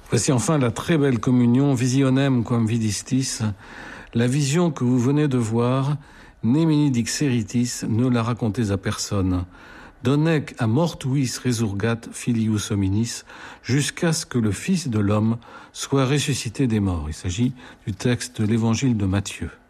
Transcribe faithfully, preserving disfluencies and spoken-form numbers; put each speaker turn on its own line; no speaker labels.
Voici enfin la très belle communion, visionem quam vidistis, la vision que vous venez de voir, nemini dixeritis, ne la racontez à personne. Donec a mortuis resurgat filius hominis, jusqu'à ce que le Fils de l'homme soit ressuscité des morts. Il s'agit du texte de l'évangile de Matthieu.